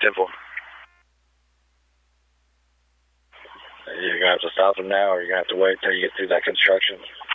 10-4. You're going to have to stop him now, or you're going to have to wait until you get through that construction.